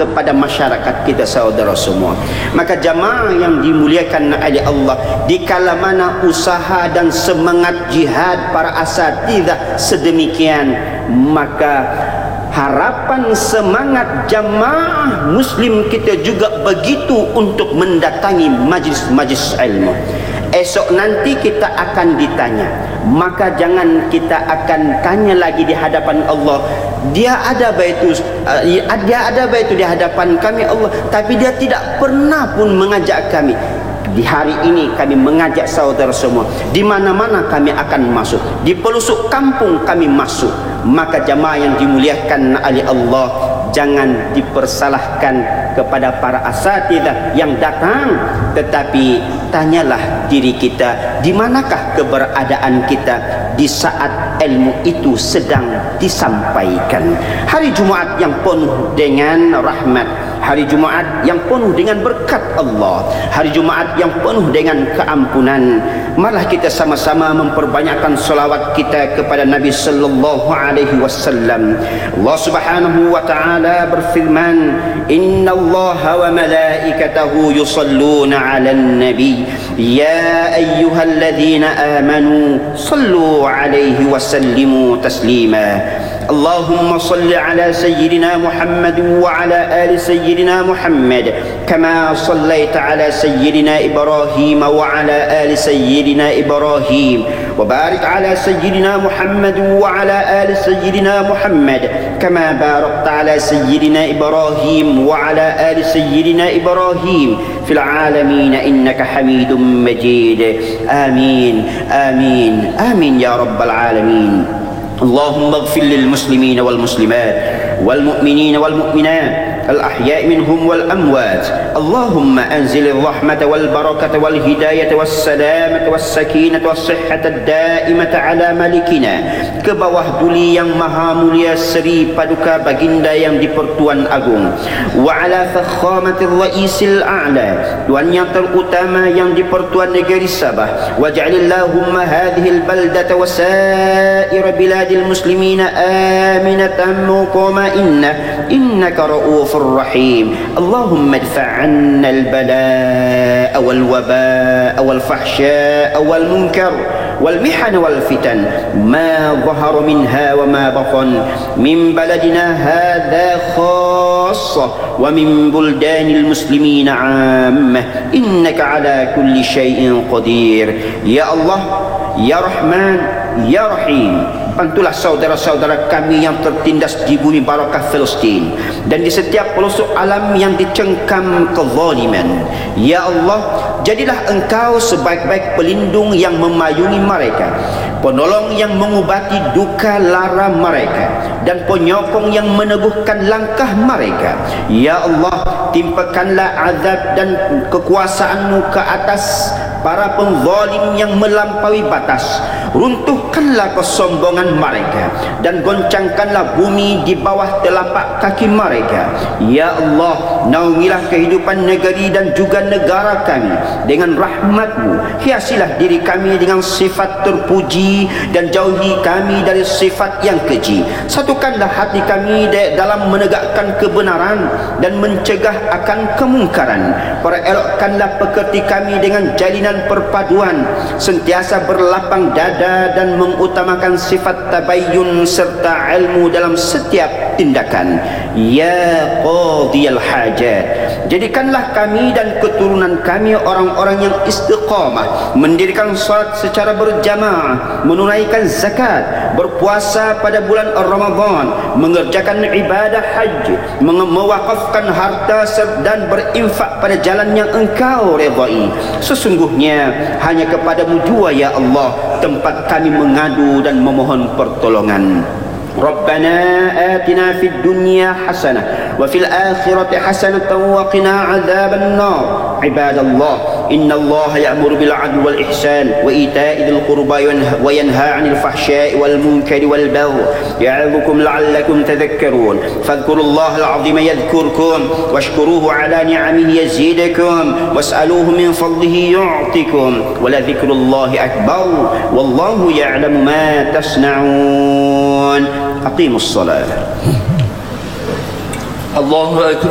kepada masyarakat kita saudara semua. Maka jamaah yang dimuliakan oleh Allah, dikala mana usaha dan semangat jihad para asatidzah sedemikian, maka harapan semangat jamaah muslim kita juga begitu untuk mendatangi majlis-majlis ilmu. Esok nanti kita akan ditanya, maka jangan kita akan tanya lagi di hadapan Allah, dia ada baitu di hadapan kami Allah, tapi dia tidak pernah pun mengajak kami. Di hari ini kami mengajak saudara semua, di mana-mana kami akan masuk, di pelosok kampung kami masuk. Maka jamaah yang dimuliakan oleh Allah, jangan dipersalahkan kepada para asatidzah yang datang, tetapi tanyalah diri kita, di manakah keberadaan kita di saat ilmu itu sedang disampaikan. Hari Jumaat yang penuh dengan rahmat, hari Jumaat yang penuh dengan berkat Allah, hari Jumaat yang penuh dengan keampunan. Marilah kita sama-sama memperbanyakkan selawat kita kepada Nabi sallallahu alaihi wasallam. Allah Subhanahu wa taala berfirman, "Innallaha wa malaikatahu yusalluna 'alan nabi, ya ayyuhalladzina amanu sallu 'alaihi wa sallimu taslima." اللهم صل على سيدنا محمد وعلى آل سيدنا محمد كما صليت على سيدنا إبراهيم وعلى آل سيدنا إبراهيم وبارك على سيدنا محمد وعلى آل سيدنا محمد كما باركت على سيدنا إبراهيم وعلى آل سيدنا إبراهيم في العالمين إنك حميد مجيد. آمين آمين آمين يا رب العالمين. اللهم اغفر للمسلمين والمسلمات والمؤمنين والمؤمنات الأحياء منهم والأموات. اللهم أنزل الرحمة والبركة والهداية والسلامة والسكينة والصحة الدائمة على ملكنا, ke bawah duli yang maha mulia Seri Paduka Baginda yang di-Pertuan Agung, wa ala fakhamatir ra'isil a'la, tuan yang terutama yang di-Pertuan Negeri Sabah, waj'alillahumma hadhil baldata wa sa'ir biladil muslimina aminatan mutma'innah innaka ra'ufur rahim. Allahumma adfa' 'anna al-bala'a wal waba'a wal fahsya'a wal munkar wal mihan wal fitan ma ظهر منها وما بطن من بلدنا هذا خاصة ومن بلدان المسلمين عامة إنك على كل شيء قدير. يا الله يا رحمن يا رحيم, bantulah saudara-saudara kami yang tertindas di bumi barakah Palestin dan di setiap pelosok alam yang dicengkam kezaliman. Ya Allah, jadilah Engkau sebaik-baik pelindung yang memayungi mereka, penolong yang mengubati duka lara mereka, dan penyokong yang meneguhkan langkah mereka. Ya Allah, timpakanlah azab dan kekuasaan-Mu ke atas para penzalim yang melampaui batas. Runtuhkanlah kesombongan mereka dan goncangkanlah bumi di bawah telapak kaki mereka. Ya Allah, naungilah kehidupan negeri dan juga negara kami dengan rahmat-Mu. Hiasilah diri kami dengan sifat terpuji dan jauhi kami dari sifat yang keji. Satukanlah hati kami dalam menegakkan kebenaran dan mencegah akan kemungkaran. Perelokkanlah pekerti kami dengan jalinan perpaduan, sentiasa berlapang dada dan mengutamakan sifat tabayyun serta ilmu dalam setiap tindakan. Ya qadiyal hajat, jadikanlah kami dan keturunan kami orang-orang yang istiqamah, mendirikan salat secara berjamaah, menunaikan zakat, berpuasa pada bulan Ramadan, mengerjakan ibadah haji, mewakafkan harta dan berinfak pada jalan yang Engkau redai. Sesungguhnya hanya kepadamu jua ya Allah tempat kami mengadu dan memohon pertolongan. ربنا آتنا في الدنيا حسنة وفي الآخرة حسنة وقنا عذاب النار. عباد الله, إن الله يأمر بالعدل والإحسان وإيتاء ذي القربى وينهى عن الفحشاء والمنكر والبغي يعظكم لعلكم تذكرون. فاذكروا الله العظيم يذكركم واشكروه على نعمه يزيدكم واسألوه من فضله يعطكم ولذكر الله أكبر والله يعلم ما تصنعون. أقيموا الصلاة. الله أكبر.